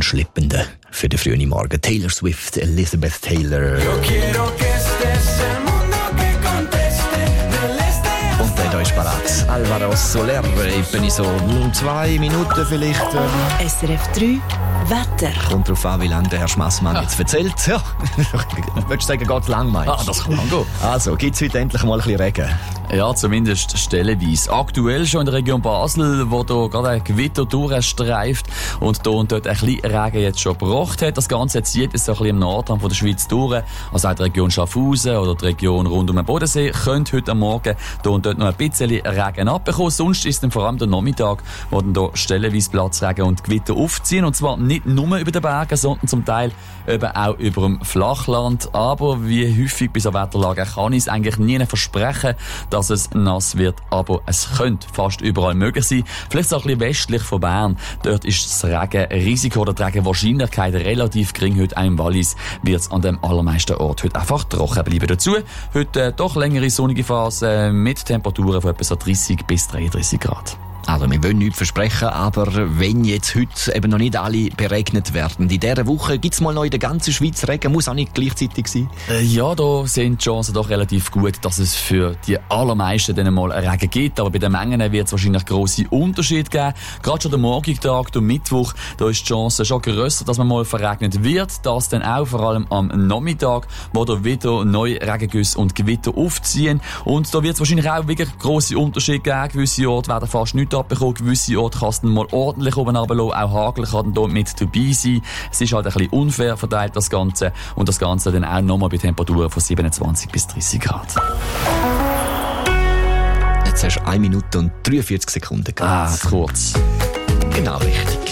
schleppenden für den frühen Morgen. Taylor Swift, Elizabeth Taylor. Und dann ist parat. Alvaro Soler, eben in so 2 Minuten vielleicht. SRF 3 Wetter. Kommt darauf an, wie lange der Herr Schmassmann jetzt erzählt. Ja, würdest du sagen, geht lang, meinst du? Das kann man gehen. Also, gibt es heute endlich mal ein bisschen Regen? Ja, zumindest stellenweise. Aktuell schon in der Region Basel, wo da gerade ein Gewitter durchstreift und da und dort ein bisschen Regen jetzt schon gebracht hat. Das Ganze zieht es so ein bisschen im Nordrand von der Schweiz durch. Also auch die Region Schaffhausen oder die Region rund um den Bodensee könnte heute am Morgen da und dort noch ein bisschen Regen abbekommen. Sonst ist dann vor allem der Nachmittag, wo dann da stellenweise Platzregen und Gewitter aufziehen. Und zwar nicht nur über den Bergen, sondern zum Teil eben auch über dem Flachland. Aber wie häufig bei so Wetterlagen kann ich es eigentlich nie versprechen, dass es nass wird, aber es könnte fast überall möglich sein. Vielleicht so ein bisschen westlich von Bern. Dort ist das Regenrisiko oder die Regenwahrscheinlichkeit relativ gering. Heute auch im Wallis wird es an dem allermeisten Ort heute einfach trocken bleiben. Dazu heute doch längere sonnige Phase mit Temperaturen von etwa so 30 bis 33 Grad. Also, wir wollen nichts versprechen, aber wenn jetzt heute eben noch nicht alle beregnet werden, in dieser Woche gibt es mal noch in der ganzen Schweiz Regen, muss auch nicht gleichzeitig sein? Ja, da sind die Chancen doch relativ gut, dass es für die allermeisten dann mal Regen gibt, aber bei den Mengen wird es wahrscheinlich grosse Unterschiede geben. Gerade schon der morgige Tag, der Mittwoch, da ist die Chance schon grösser, dass man mal verregnet wird. Das dann auch vor allem am Nachmittag, wo da wieder neue Regengüsse und Gewitter aufziehen. Und da wird es wahrscheinlich auch wirklich grosse Unterschiede geben. Gewisse Orte werden fast nichts abbekommen, gewisse Orte kann es dann mal ordentlich oben runterlassen, auch Hagel kann dann dort mit dabei sein. Es ist halt ein bisschen unfair verteilt, das Ganze. Und das Ganze dann auch nochmal bei Temperaturen von 27 bis 30 Grad. Jetzt hast du 1 Minute und 43 Sekunden gehabt. Kurz. Genau richtig.